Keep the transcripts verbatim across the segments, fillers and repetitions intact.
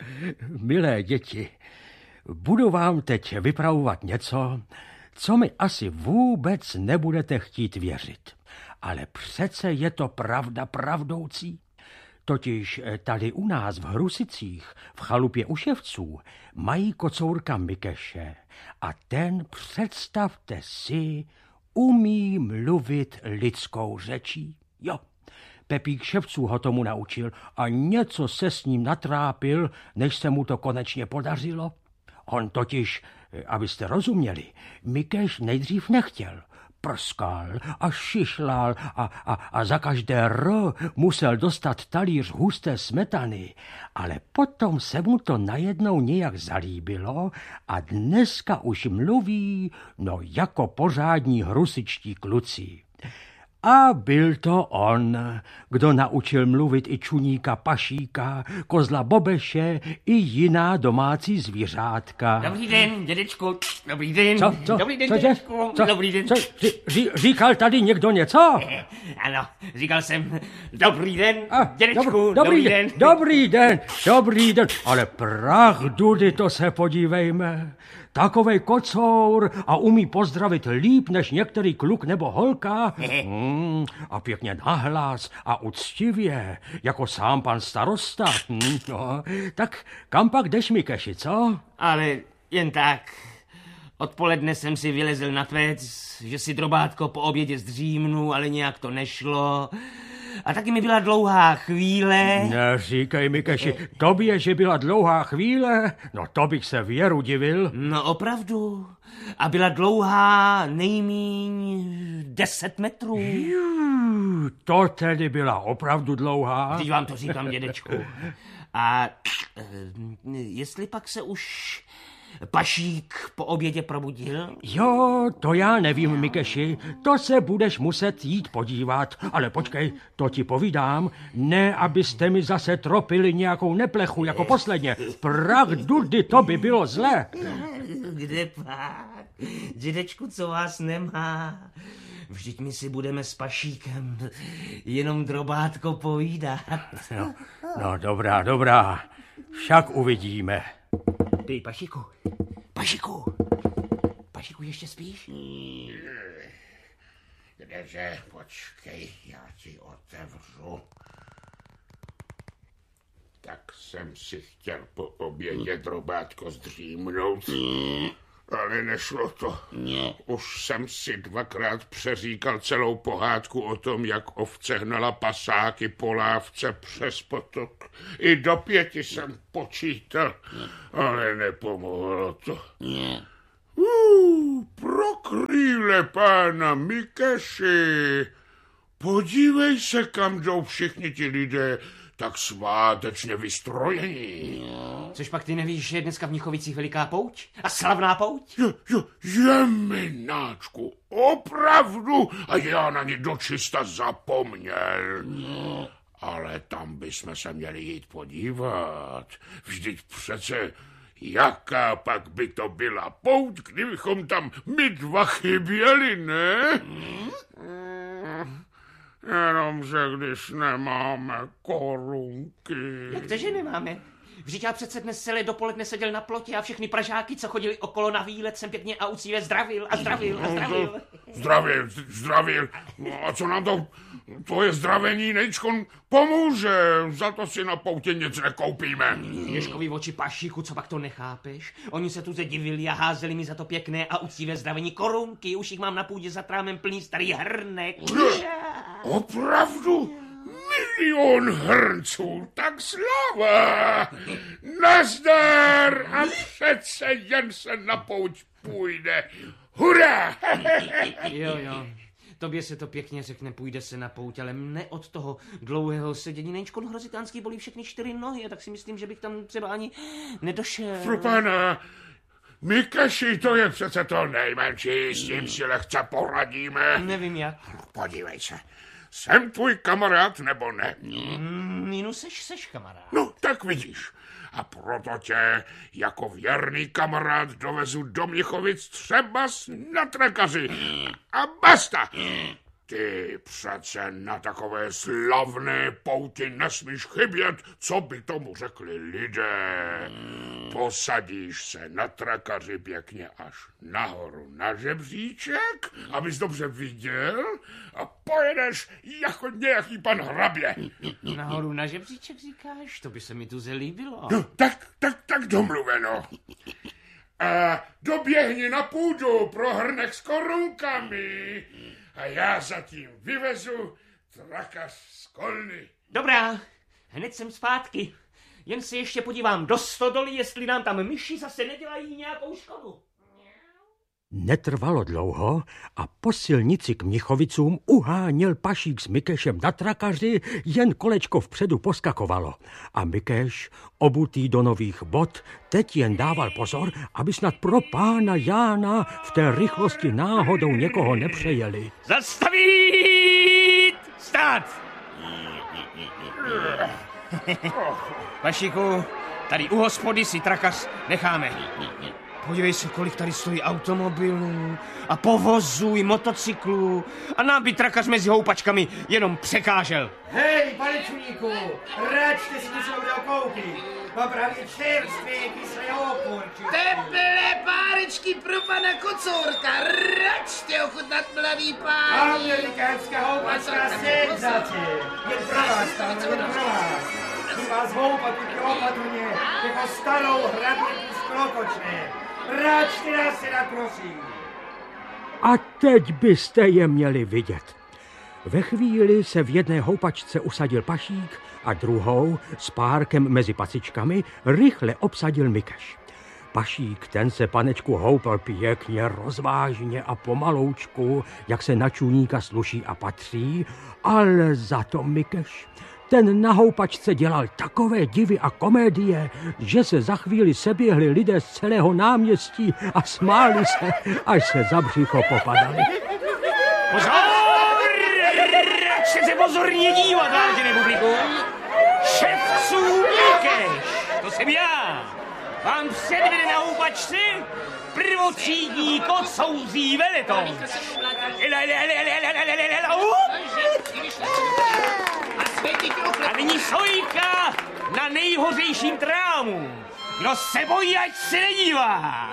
Milé děti, budu vám teď vypravovat něco, co mi asi vůbec nebudete chtít věřit. Ale přece je to pravda pravdoucí. Totiž tady u nás v Hrusicích, v chalupě u Ševců, mají kocourka Mikeše a ten, představte si, umí mluvit lidskou řečí. Jo, Pepík Ševců ho tomu naučil a něco se s ním natrápil, než se mu to konečně podařilo. On totiž, abyste rozuměli, Mikeš nejdřív nechtěl. Prskal a šišlal a, a, a za každé R musel dostat talíř husté smetany, ale potom se mu to najednou nějak zalíbilo a dneska už mluví, no jako pořádní hrusičtí kluci. A byl to on, kdo naučil mluvit i čuníka Pašíka, kozla Bobeše i jiná domácí zvířátka. Dobrý den, dědečku. Dobrý den. Co? Co? Dobrý den, Co, dědečku. Co? Dobrý den. Co? Ří, říkal tady někdo něco? Ano, říkal jsem dobrý den, A, dědečku. Dobrý, Dobrý den. Dobrý den, dobrý den. Ale prach dudy, to se podívejme. Takovej kocour a umí pozdravit líp než některý kluk nebo holka. Hmm, a pěkně nahlas a uctivě, jako sám pan starosta. Hmm, no, tak kam pak jdeš, Mikeši, co? Ale jen tak. Odpoledne jsem si vylezl na pec, že si drobátko po obědě zdřímnu, ale nějak to nešlo. A taky mi byla dlouhá chvíle. Neříkej, Mikeši, tobě, že byla dlouhá chvíle? No to bych se věru divil. No opravdu. A byla dlouhá nejmíň deset metrů. Jú, to tedy byla opravdu dlouhá. Teď vám to říkám, dědečku. A jestli pak se už Pašík po obědě probudil? Jo, to já nevím, Mikeši, to se budeš muset jít podívat. Ale počkej, to ti povídám, ne, abyste mi zase tropili nějakou neplechu jako posledně. Prach dudy, to by bylo zle. Kde pak? Dědečku, co vás nemá? Vždyť my si budeme s Pašíkem jenom drobátko povídat. No, no dobrá, dobrá, však uvidíme. Ty, Pašíku, Pašíku, Pašíku, ještě spíš? Kdeže, počkej, já ti otevřu. Tak jsem si chtěl po obědě drobátko zdřímnout, ale nešlo to. Už jsem si dvakrát přeříkal celou pohádku o tom, jak ovce hnala pasáky po lávce přes potok. I do pěti jsem počítal, ale nepomohlo to. Uh, pro krýle pána Mikeši, podívej se, kam jdou všichni ti lidé tak svátečně vystrojení. Což pak ty nevíš, že je dneska v Mnichovicích veliká pouť? A slavná pouť? Jo, jo, jemináčku, opravdu, a já na ní dočista zapomněl. No. Ale tam bychom se měli jít podívat. Vždyť přece, jaká pak by to byla pouť, kdybychom tam my dva chyběli, ne? Hmm? Hmm. Jenomže když nemáme korunky. Jak to, že nemáme? Vždyť já přece dnes celé dopoledne seděl na plotě a všechny Pražáky, co chodili okolo na výlet, jsem pěkně a uctivě zdravil a zdravil a zdravil. Zdravil, zdravil. No a co nám to, to je zdravení, nejčkon pomůže. Za to si na poutě nic nekoupíme. Ježkový oči, Pašíku, co pak to nechápeš? Oni se tu zadivili a házeli mi za to pěkné a uctivé zdravení korunky. Už jich mám na půdě za trámem plný starý hrnek. Opravdu? Milion hrnců, tak sláva! Nazdar! A přece jen se na pouť půjde. Hurá! Jo, jo. Tobě se to pěkně řekne, půjde se na pouť, ale mne od toho dlouhého sedění Nejčkon Hrozitánský bolí všechny čtyři nohy, a tak si myslím, že bych tam třeba ani nedošel. Pro pána, Mikeši, to je přece to nejmenší, s tím si lehce poradíme. Nevím jak. Podívej se, jsem tvůj kamarád nebo ne? Minus seš, seš kamarád. No, tak vidíš. A proto tě jako věrný kamarád dovezu do Mnichovic třeba na trakaři. A basta. Ty přece na takové slavné pouti nesmíš chybět, co by tomu řekli lidé. Posadíš se na trakaři pěkně až nahoru na žebříček, abys dobře viděl, a pojedeš jako nějaký pan hrabě. Nahoru na žebříček říkáš? To by se mi tu zelíbilo. No, tak, tak, tak domluveno. A doběhni na půdu pro hrnek s korunkami a já zatím vyvezu trakař z kolny. Dobrá, hned jsem zpátky. Jen se ještě podívám do stodoly, jestli nám tam myši zase nedělají nějakou škodu. Netrvalo dlouho a po silnici k Mnichovicům uháněl Pašík s Mikešem na trakaři, jen kolečko vpředu poskakovalo. A Mikeš, obutý do nových bot, teď jen dával pozor, aby snad pro pána Jána v té rychlosti náhodou někoho nepřejeli. Zastavit! Stát! Pašíku, tady u hospody si trakař necháme. Podívej se, kolik tady stojí automobilů a povozů i motocyklů a nám by trakař mezi houpačkami jenom překážel. Hej, pane čuníku, račte si něco bude koupit. Mám právě čerstvě kyslé okurky. Teplé párečky pro pana Kocourka, račte ochutnat, mladý pán. Amerikánská houpačka senzace. Jen pro vás, pane, jen pro vás. Chci vás houpat opatrně, jako starou hraběku z Klokočné. Račte nás teda, prosím. A teď byste je měli vidět. Ve chvíli se v jedné houpačce usadil Pašík a druhou s párkem mezi pacičkami rychle obsadil Mikeš. Pašík, ten se panečku houpal pěkně, rozvážně a pomaloučku, jak se na čůníka sluší a patří, ale za to Mikeš, ten na houpačce dělal takové divy a komédie, že se za chvíli seběhli lidé z celého náměstí a smáli se, až se za břicho popadali. Pozor! Račte se pozorně dívat, vážené publiku. Ševců Mikeš, to jsem já. Vám předvede na houpačce prvotřídní kocouzí veleton. A nyní sojka na nejhořejším trámu. Kdo se bojí, ať se nedívá.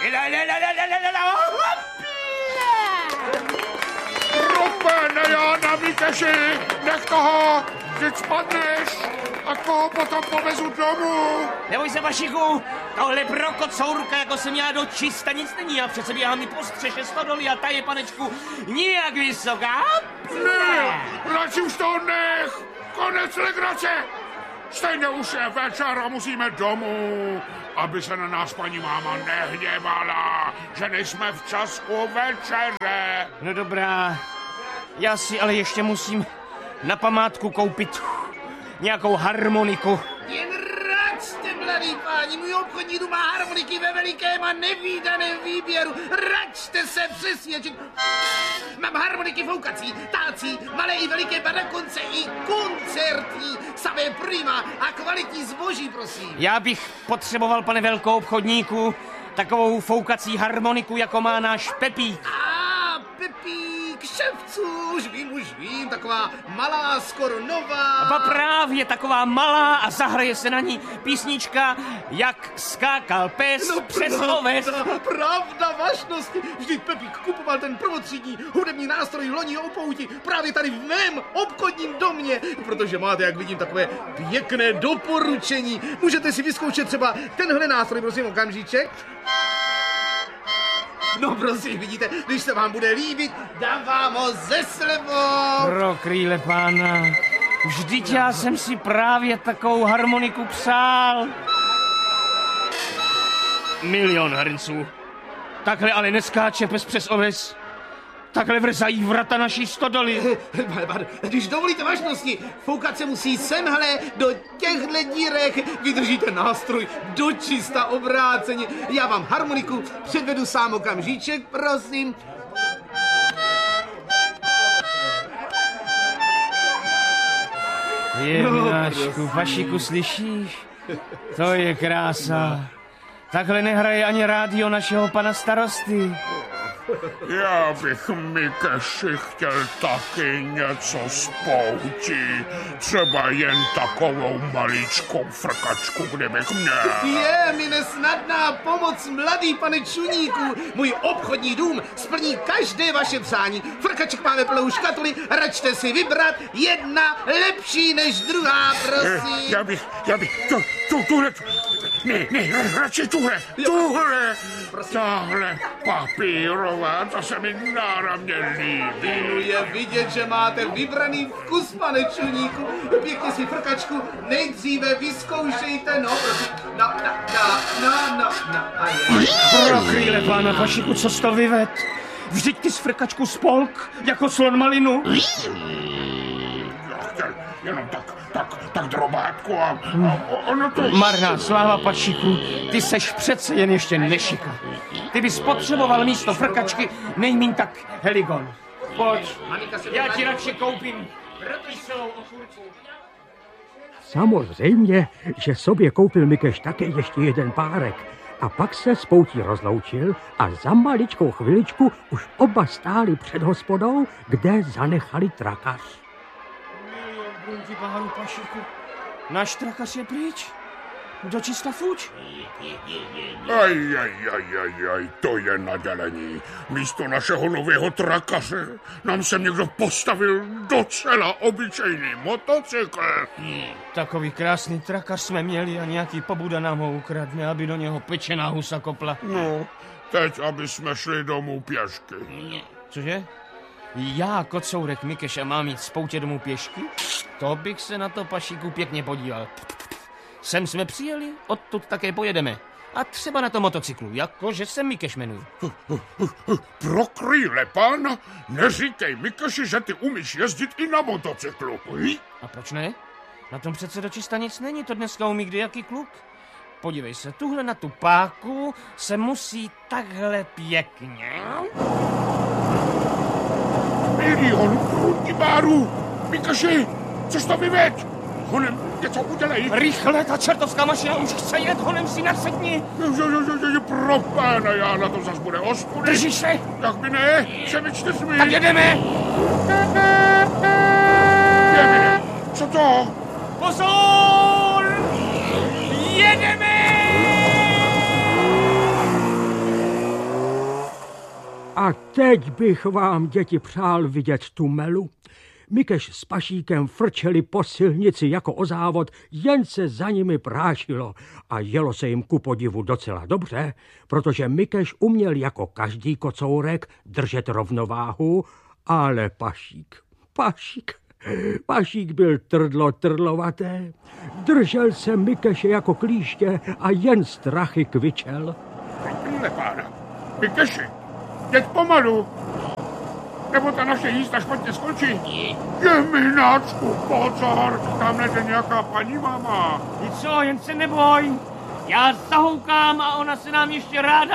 Pro pána Jána, Mikeši, nech toho, vždyť spadneš a koho potom povezu domů. Neboj se, Vašiku, tohle pro Kocourka, jako jsem já dočista, nic není. Já přece běhám mi po střeše stodoly a ta je, panečku, nijak vysoká. Ne, radši už to nech. Konec legrace. Stejně už je večer a musíme domů, aby se na nás paní máma nehněvala, že nejsme v časku večeře. No dobrá, já si ale ještě musím na památku koupit nějakou harmoniku. Jen račte, mladý páni, můj obchodní dům má harmoniky ve velikém a nevídaném výběru. Račte se přesvědčit. Mám harmoniky foukací, tácí, malé i veliké, ba dokonce i koncertní, samé prima a kvalitní zboží, prosím. Já bych potřeboval, pane velkou obchodníku, takovou foukací harmoniku, jako má náš Pepík. A Pepík, ševců, už vím, už vím, taková malá, skoro nová. A právě taková malá a zahraje se na ní písnička Jak skákal pes No přes pravda, oves. pravda, vašnosti. Vždyť Pepík kupoval ten prvotřídní hudební nástroj loni o pouti právě tady v mém obchodním domě, protože máte, jak vidím, takové pěkné doporučení. Můžete si vyzkoušet třeba tenhle nástroj, prosím, okamžíček. No prosím, vidíte, když se vám bude líbit, dám vám ho ze slevou. Pro krýle pána, vždyť já jsem si právě takovou harmoniku přál. Milion hrnců. Takhle ale neskáče pes přes oves. Takhle vrzají vrata naší stodoly. Když dovolíte vašnosti, foukat se musí semhle do těchhle dírek. Vydržíte nástroj dočista obráceně. Já vám harmoniku předvedu sám okamžíček, prosím. Jednáčku, Pašiku, slyšíš? To je krása. Takhle nehraje ani rádio našeho pana starosty. Já bych, Mikeši, chtěl taky něco z poutí. Třeba jen takovou maličkou frkačku, kdybych měl. Je mi nesnadná pomoc, mladý pane Čuníku. Můj obchodní dům splní každé vaše přání. Frkaček máme plnou škatuli, račte si vybrat. Jedna lepší než druhá, prosím. Já bych, já bych, tu, tu, tuhle, ne, ne, radši tuhle, tuhle, tahle papírová, to se mi náramně líbí. Je vidět, že máte vybraný vkus, pane Čuníku. Pěkně si frkačku nejdříve vyzkoušejte, no, prosím. No, no, no, no, no, no, a je. Pro chvíle, pána Pašiku, co jsi to vyved? Vždyť ty z frkačku spolk, jako slon malinu. Já chtěl jenom tak, tak, tak drobátku a, a ono to... Marná sláva, Pašiku, ty seš přece jen ještě nešika. Ty bys potřeboval místo frkačky nejmíň tak heligon. Pojď, já ti radši koupím rtličnou okurku. Samozřejmě, že sobě koupil Mikeš také ještě jeden párek. A pak se s poutí rozloučil a za maličkou chviličku už oba stáli před hospodou, kde zanechali trakař. Brunti pánu Pašiku, náš trakař je pryč. Dočista fuč. Aj, aj, aj, aj, aj, to je nadělení. Místo našeho nového trakaře nám sem někdo postavil docela obyčejný motocykl. Takový krásný trakař jsme měli a nějaký pobuda nám ho ukradne, aby do něho pečená husa kopla. No, teď, aby jsme šli domů pěšky. Cože? Já, kocourek Mikeš, a mám jít spoutě domů pěšky? To bych se na to, Pašiku, pěkně podíval. Sem jsme přijeli, odtud také pojedeme. A třeba na tom motocyklu, jakože se Mikeš jmenuje. Pro krýle pána, neříkej Mikeši, že ty umíš jezdit i na motocyklu. A proč ne? Na tom přece dočista nic není, to dneska umí kdejaký kluk. Podívej se, tuhle na tu páku se musí takhle pěkně. Milion prutibárů! Mikeši, což to vyveď? Honem něco udělej. Rychle, ta čertovská mašina už chce jet, honem si nasedni. Pro pána, já na to zas bude ostudy. Držíš se? Tak by ne, všemi čtyřmi. Tak jedeme. Jedeme. Co to? Pozor! Jedeme! A teď bych vám, děti, přál vidět tu melu. Mikeš s Pašíkem frčeli po silnici jako o závod, jen se za nimi prášilo a jelo se jim ku podivu docela dobře, protože Mikeš uměl jako každý kocourek držet rovnováhu, ale Pašík, Pašík, Pašík byl trdlo trdlovaté, držel se Mikeše jako klíště a jen strachy kvičel. Pěkně, pána, Mikeši, jeď pomalu, nebo ta naše jízda špatně skončí. Jemináčku, pozor, tam jde nějaká paní máma. Nic co, jen se neboj. Já zahoukám a ona se nám ještě ráda